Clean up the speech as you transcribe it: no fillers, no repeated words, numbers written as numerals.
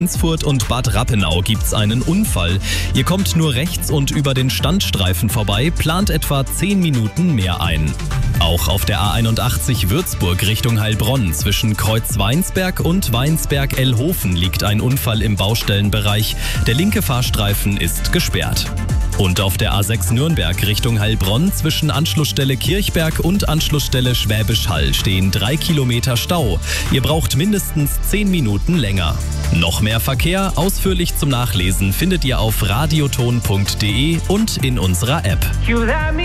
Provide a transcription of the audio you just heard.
Flensburg und Bad Rappenau gibt's einen Unfall. Ihr kommt nur rechts und über den Standstreifen vorbei, plant etwa 10 Minuten mehr ein. Auch auf der A81 Würzburg Richtung Heilbronn zwischen Kreuz Weinsberg und Weinsberg-Ellhofen liegt ein Unfall im Baustellenbereich. Der linke Fahrstreifen ist gesperrt. Und auf der A6 Nürnberg Richtung Heilbronn zwischen Anschlussstelle Kirchberg und Anschlussstelle Schwäbisch Hall stehen 3 Kilometer Stau. Ihr braucht mindestens 10 Minuten länger. Noch mehr Verkehr, ausführlich zum Nachlesen, findet ihr auf radioton.de und in unserer App.